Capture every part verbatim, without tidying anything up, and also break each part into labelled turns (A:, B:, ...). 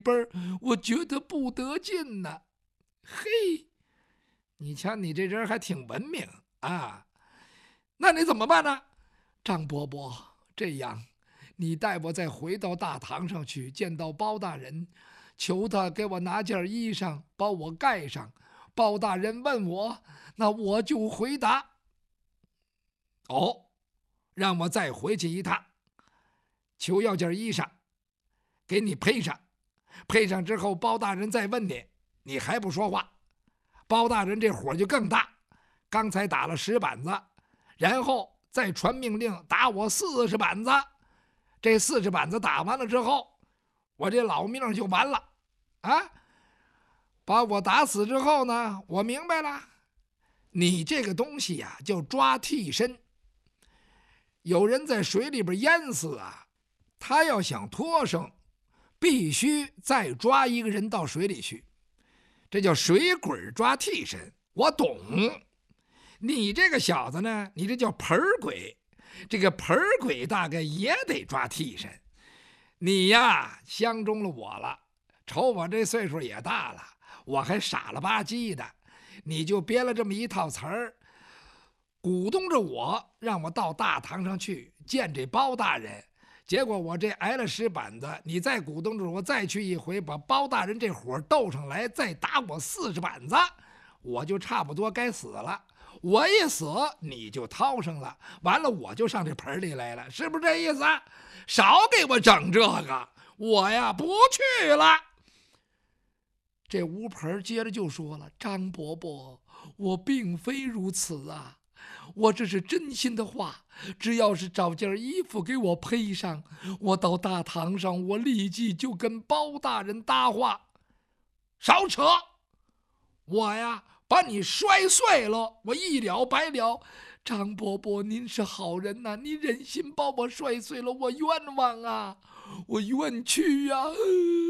A: 本我觉得不得劲呢。嘿，你瞧你这人还挺文明啊。那你怎么办呢？张伯伯，这样，你带我再回到大堂上去，见到包大人，求他给我拿件衣裳，把我盖上。包大人问我，那我就回答。哦，让我再回去一趟，求要件衣裳，给你配上。配上之后，包大人再问你，你还不说话，包大人这火就更大。刚才打了十板子，然后再传命令打我四十板子。这四十板子打完了之后，我这老命就完了啊！把我打死之后呢，我明白了，你这个东西呀、啊、叫抓替身。有人在水里边淹死啊，他要想脱生，必须再抓一个人到水里去，这叫水鬼抓替身。我懂。你这个小子呢，你这叫盆鬼，这个盆鬼大概也得抓替身。你呀相中了我了，瞅我这岁数也大了，我还傻了吧唧的，你就编了这么一套词儿，鼓动着我，让我到大堂上去见这包大人。结果我这挨了十板子，你再鼓动着我再去一回，把包大人这火斗上来，再打我四十板子，我就差不多该死了。我一死你就掏上了，完了我就上这盆里来了，是不是这意思？少给我整这个，我呀不去了。这吴盆接着就说了，张伯伯，我并非如此啊，我这是真心的话，只要是找件衣服给我配上，我到大堂上我立即就跟包大人搭话。少扯，我呀把你摔碎了，我一了百了。张伯伯您是好人呐、啊，你忍心把我摔碎了，我冤枉啊，我冤屈呀、啊！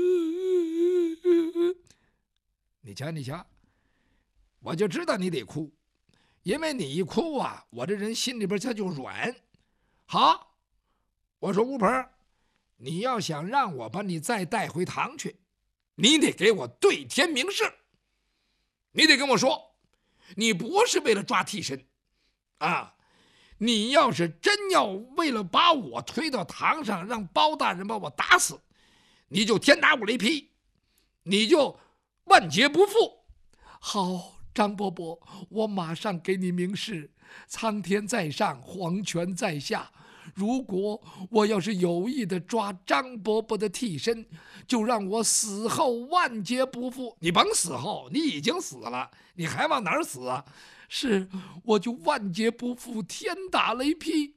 A: 你瞧你瞧，我就知道你得哭，因为你一哭啊，我这人心里边他就软。好，我说吴盆，你要想让我把你再带回堂去，你得给我对天明誓，你得跟我说，你不是为了抓替身啊！你要是真要为了把我推到堂上，让包大人把我打死，你就天打五雷劈，你就万劫不复。好，张伯伯，我马上给你明示，苍天在上，皇权在下。如果我要是有意的抓张伯伯的替身，就让我死后万劫不复。你甭死后，你已经死了，你还往哪儿死啊？是，我就万劫不复，天打雷劈。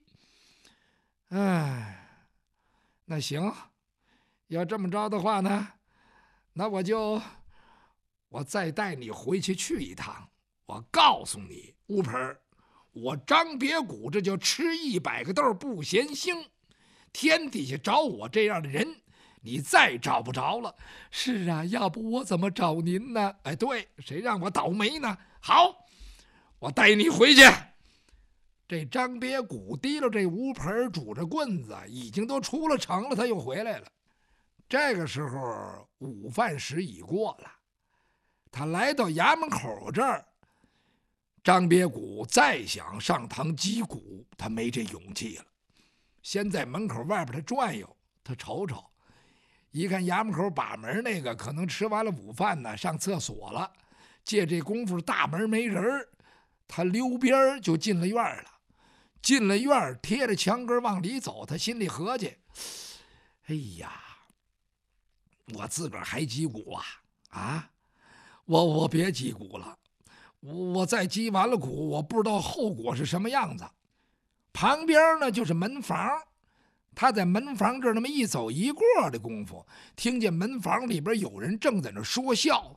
A: 哎，那行，要这么着的话呢，那我就我再带你回去去一趟。我告诉你，吴盆，我张别谷这叫吃一百个豆不嫌腥，天底下找我这样的人，你再找不着了。是啊，要不我怎么找您呢？哎，对，谁让我倒霉呢？好，我带你回去。这张别谷提了这吴盆，拄着棍子，已经都出了城了，他又回来了。这个时候午饭时已过了，他来到衙门口这儿，张别谷再想上堂击鼓，他没这勇气了。先在门口外边他转悠，他瞅瞅，一看衙门口把门那个可能吃完了午饭呢，上厕所了，借这功夫大门没人，他溜边就进了院了。进了院，贴着墙根往里走，他心里合计，哎呀，我自个儿还击鼓啊啊！我我别击鼓了，我再击完了鼓，我不知道后果是什么样子。旁边呢就是门房，他在门房这儿那么一走一过的功夫，听见门房里边有人正在那说笑。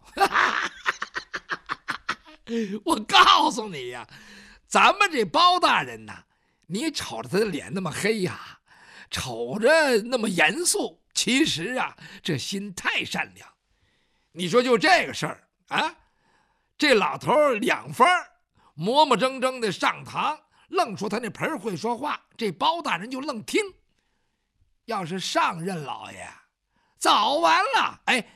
A: 我告诉你呀，咱们这包大人呐，你瞅着他的脸那么黑呀，瞅着那么严肃，其实啊，这心太善良。你说就这个事儿啊，这老头两番磨磨蹭蹭的上堂，愣说他那盆会说话，这包大人就愣听。要是上任老爷早完了。哎，